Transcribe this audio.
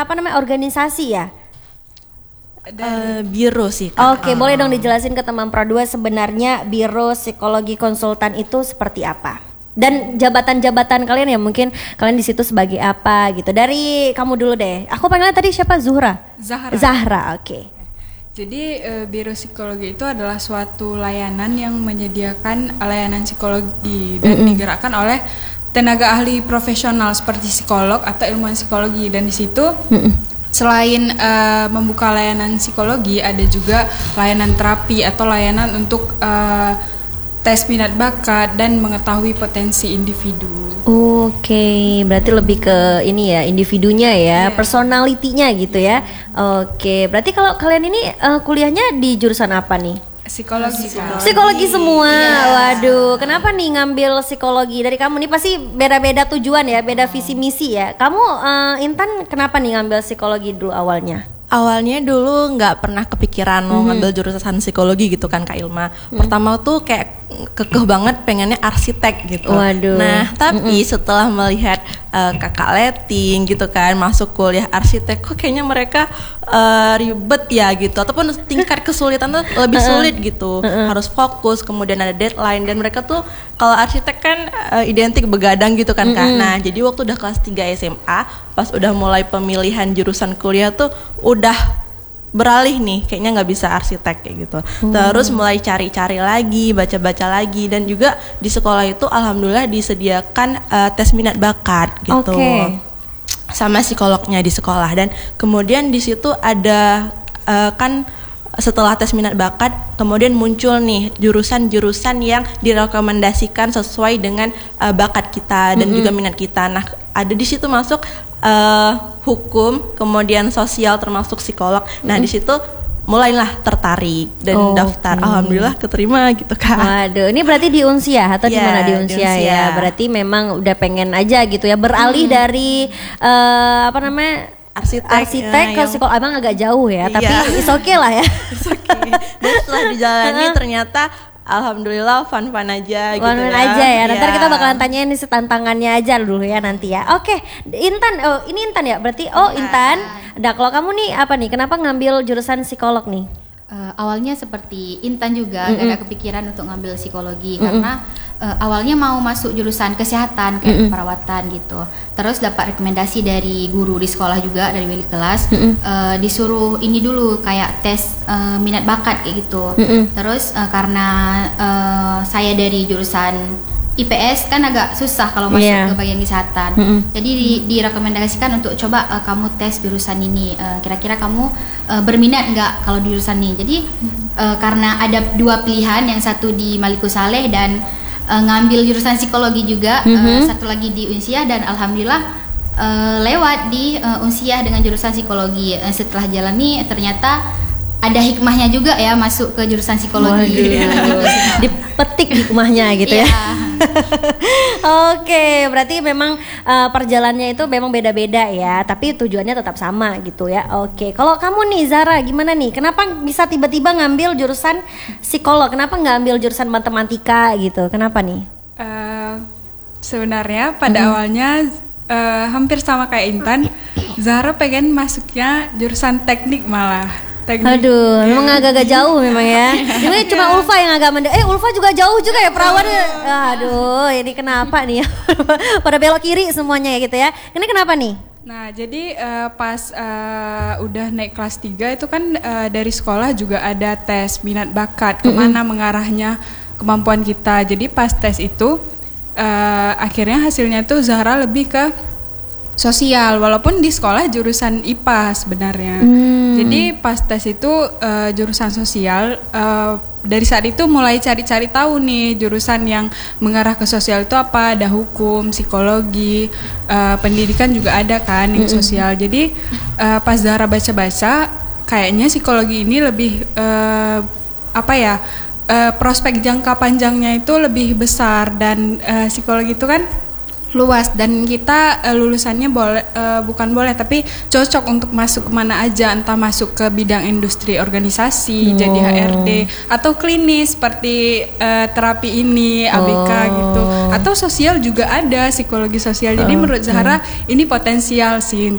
organisasi ya? Biro sih Kak. Oke, boleh dong dijelasin ke teman Pro 2 sebenarnya Biro Psikologi Konsultan itu seperti apa? Dan jabatan-jabatan kalian ya, mungkin kalian di situ sebagai apa gitu. Dari kamu dulu deh. Aku panggilnya tadi siapa? Zahra, oke. Jadi Biro Psikologi itu adalah suatu layanan yang menyediakan layanan psikologi dan digerakkan oleh tenaga ahli profesional seperti psikolog atau ilmuwan psikologi. Dan di situ selain membuka layanan psikologi, ada juga layanan terapi atau layanan untuk tes minat bakat dan mengetahui potensi individu. Oke, berarti lebih ke ini ya, individunya ya, personalitinya gitu ya. Oke, berarti kalau kalian ini kuliahnya di jurusan apa nih? Psikologi semua. Waduh, kenapa nih ngambil psikologi? Dari kamu nih pasti beda-beda tujuan ya, beda visi misi ya. Kamu Intan kenapa nih ngambil psikologi dulu awalnya? Awalnya dulu nggak pernah kepikiran mau ngambil jurusan psikologi gitu kan Kak Ilma. Pertama tuh kayak kekeh banget pengennya arsitek gitu. Waduh. Nah tapi setelah melihat kakak Leting gitu kan masuk kuliah arsitek, kok kayaknya mereka ribet ya gitu, ataupun tingkat kesulitan tuh lebih sulit gitu. Harus fokus, kemudian ada deadline, dan mereka tuh kalau arsitek kan identik begadang gitu kan Kak. Nah jadi waktu udah kelas 3 SMA, pas udah mulai pemilihan jurusan kuliah tuh udah beralih nih, kayaknya nggak bisa arsitek kayak gitu. Terus mulai cari-cari lagi, baca-baca lagi, dan juga di sekolah itu alhamdulillah disediakan tes minat bakat gitu. Sama psikolognya di sekolah. Dan kemudian di situ ada kan setelah tes minat bakat kemudian muncul nih jurusan-jurusan yang direkomendasikan sesuai dengan bakat kita dan juga minat kita. Nah, ada di situ masuk hukum, kemudian sosial termasuk psikolog. Nah, di situ mulailah tertarik dan daftar. Alhamdulillah keterima gitu Kak. Waduh, ini berarti di Unsia atau di mana di Unsia ya? Berarti memang udah pengen aja gitu ya, beralih dari arsitek ke psikolog. Abang agak jauh ya, tapi it's okay lah ya. It's okay. Dan setelah dijalani ternyata alhamdulillah fun aja gitu. Fun aja ya. Nanti kita bakalan tanyain nih tantangannya aja dulu ya nanti ya. Oke, Intan. Oh, ini Intan ya? Berarti Intan. Nah, kalau kamu nih apa nih? Kenapa ngambil jurusan psikolog nih? Awalnya seperti Intan juga gak ada kepikiran untuk ngambil psikologi karena awalnya mau masuk jurusan kesehatan kayak perawatan gitu. Terus dapat rekomendasi dari guru di sekolah juga, dari wali kelas, disuruh ini dulu kayak tes minat bakat kayak gitu. Terus karena saya dari jurusan IPS kan agak susah kalau masuk ke bagian kesehatan. Jadi direkomendasikan untuk coba kamu tes jurusan ini. Kira-kira kamu berminat nggak kalau di jurusan ini? Jadi karena ada dua pilihan, yang satu di Maliku Saleh dan ngambil jurusan psikologi juga, satu lagi di Unsia, dan alhamdulillah lewat di Unsia dengan jurusan psikologi. Setelah jalani ternyata ada hikmahnya juga ya masuk ke jurusan psikologi. Dipetik hikmahnya gitu ya. Oke, berarti memang perjalanannya itu memang beda-beda ya, tapi tujuannya tetap sama gitu ya. Oke, kalau kamu nih Zara gimana nih? Kenapa bisa tiba-tiba ngambil jurusan psikolog? Kenapa nggak ambil jurusan matematika gitu? Kenapa nih? Sebenarnya pada awalnya hampir sama kayak Intan, Zara pengen masuknya jurusan teknik malah. Aduh, memang agak-agak jauh memang ya. Ini cuma Ulfa yang agak Ulfa juga jauh juga ya perawan. Aduh, ini kenapa nih ya? Pada belok kiri semuanya ya gitu ya. Ini kenapa nih? Nah, jadi pas udah naik kelas 3 itu kan dari sekolah juga ada tes minat bakat, kemana mengarahnya kemampuan kita. Jadi pas tes itu akhirnya hasilnya tuh Zahra lebih ke sosial, walaupun di sekolah jurusan IPA sebenarnya. Jadi pas tes itu jurusan sosial, dari saat itu mulai cari-cari tahu nih jurusan yang mengarah ke sosial itu apa. Ada hukum, psikologi, pendidikan juga ada kan yang sosial. Jadi pas Zahra baca-baca, kayaknya psikologi ini lebih prospek jangka panjangnya itu lebih besar, dan psikologi itu kan luas, dan kita lulusannya bukan boleh tapi cocok untuk masuk kemana aja, entah masuk ke bidang industri organisasi, jadi HRD, atau klinis seperti terapi ini, ABK gitu, atau sosial juga ada psikologi sosial. Jadi menurut Zahra ini potensial sih